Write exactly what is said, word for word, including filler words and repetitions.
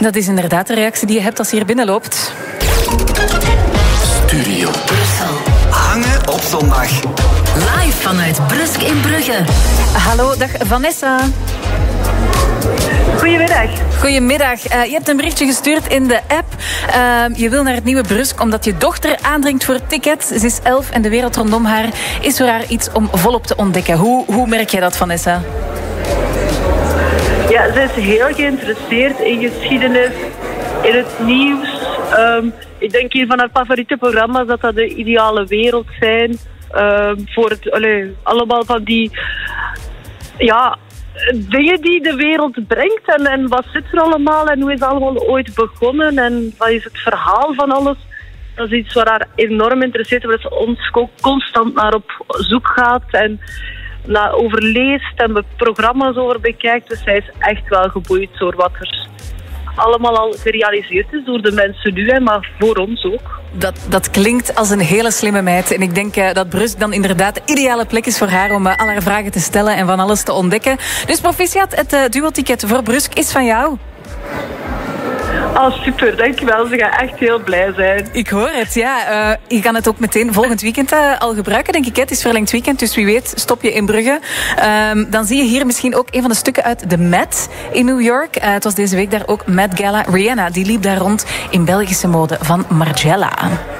Dat is inderdaad de reactie die je hebt als je hier binnenloopt. Studio Brussel. Hangen op zondag. Live vanuit Brusk in Brugge. Hallo, dag Vanessa. Goedemiddag. Goedemiddag. Uh, je hebt een berichtje gestuurd in de app. Uh, je wil naar het nieuwe Brusk omdat je dochter aandringt voor tickets. Ze is elf en de wereld rondom haar is voor haar iets om volop te ontdekken. Hoe, hoe merk jij dat, Vanessa? Ja, ze is heel geïnteresseerd in geschiedenis, in het nieuws. Um, ik denk een van haar favoriete programma's dat dat de ideale wereld zijn. Um, voor het, allee, allemaal van die... Ja... dingen die de wereld brengt en, en wat zit er allemaal en hoe is het allemaal ooit begonnen en wat is het verhaal van alles. Dat is iets waar haar enorm interesseert, waar ze ons constant naar op zoek gaat en naar overleest en programma's over bekijkt. Dus zij is echt wel geboeid door wat er allemaal al gerealiseerd is door de mensen nu, maar voor ons ook. Dat, dat klinkt als een hele slimme meid. En ik denk uh, dat Brusk dan inderdaad de ideale plek is voor haar om uh, al haar vragen te stellen en van alles te ontdekken. Dus proficiat, het uh, duo-ticket voor Brusk is van jou. Oh, super, dankjewel. Ze gaat echt heel blij zijn. Ik hoor het, ja. Uh, je kan het ook meteen volgend weekend uh, al gebruiken, denk ik. Het is verlengd weekend, dus wie weet stop je in Brugge. Um, dan zie je hier misschien ook een van de stukken uit de Met in New York. Uh, het was deze week daar ook Met Gala. Rihanna, die liep daar rond in Belgische mode van Margiela.